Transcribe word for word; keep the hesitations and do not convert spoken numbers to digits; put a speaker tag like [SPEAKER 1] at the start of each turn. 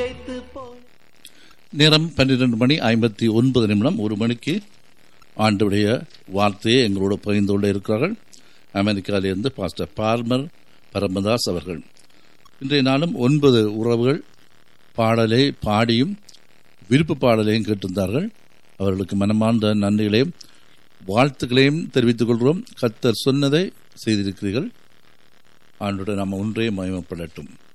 [SPEAKER 1] நேரம் பன்னிரண்டு மணி ஐம்பத்தி ஒன்பது நிமிடம். ஒரு மணிக்கு ஆண்டுடைய வார்த்தையை எங்களோடு பகிர்ந்து கொண்டு இருக்கிறார்கள் அமெரிக்காவிலிருந்து பாஸ்டர் பார்மர் பரமதாஸ் அவர்கள். இன்றைய நாளும் ஒன்பது உறவுகள் பாடலை பாடியும் விருப்பு பாடலையும் கேட்டிருந்தார்கள். அவர்களுக்கு மனமார்ந்த நன்றிகளையும் வாழ்த்துக்களையும் தெரிவித்துக் கொள்கிறோம். கர்த்தர் சொன்னதை செய்திருக்கிறீர்கள். ஆண்டுடன் நாம் ஒன்றே மகிமைப்படட்டும்.